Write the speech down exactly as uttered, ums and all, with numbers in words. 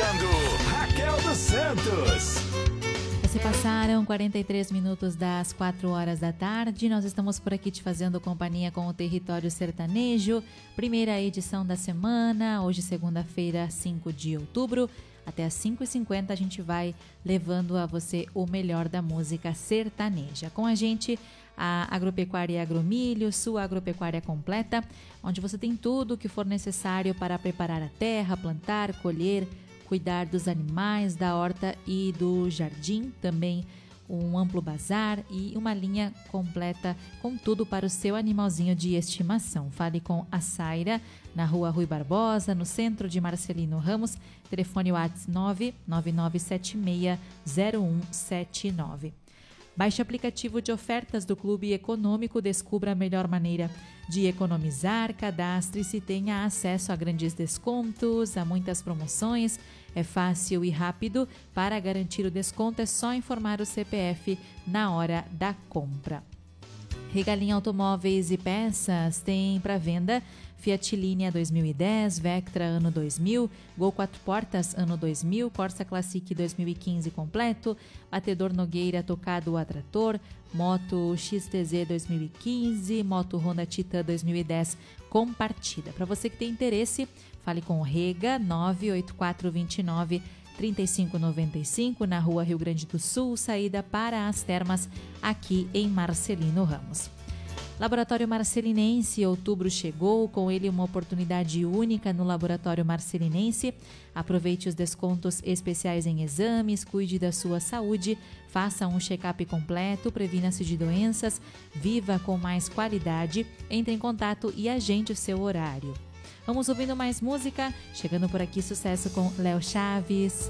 chegando, Raquel dos Santos. Se passaram quarenta e três minutos das quatro horas da tarde. Nós estamos por aqui te fazendo companhia com o Território Sertanejo. Primeira edição da semana, hoje segunda-feira, cinco de outubro. Até às cinco e cinquenta a gente vai levando a você o melhor da música sertaneja. Com a gente, a Agropecuária Agromilho, sua agropecuária completa, onde você tem tudo o que for necessário para preparar a terra, plantar, colher, cuidar dos animais, da horta e do jardim, também um amplo bazar e uma linha completa com tudo para o seu animalzinho de estimação. Fale com a Saira, na rua Rui Barbosa, no centro de Marcelino Ramos, telefone WhatsApp nove nove nove sete seis zero um sete nove. Baixe o aplicativo de ofertas do Clube Econômico, descubra a melhor maneira de economizar, cadastre-se e tenha acesso a grandes descontos, a muitas promoções. É fácil e rápido. Para garantir o desconto é só informar o C P F na hora da compra. Regalim Automóveis e Peças tem para venda Fiat Linea dois mil e dez, Vectra ano dois mil, Gol quatro portas ano dois mil, Corsa Classic dois mil e quinze completo, Batedor Nogueira tocado a trator, Moto X T Z dois mil e quinze, Moto Honda Titan dois mil e dez com partida. Para você que tem interesse, fale com o Rega nove oito quatro dois nove trinta e cinco noventa e cinco, na rua Rio Grande do Sul, saída para as Termas, aqui em Marcelino Ramos. Laboratório Marcelinense, outubro chegou, com ele uma oportunidade única no Laboratório Marcelinense. Aproveite os descontos especiais em exames, cuide da sua saúde, faça um check-up completo, previna-se de doenças, viva com mais qualidade, entre em contato e agende o seu horário. Vamos ouvindo mais música, chegando por aqui sucesso com Léo Chaves.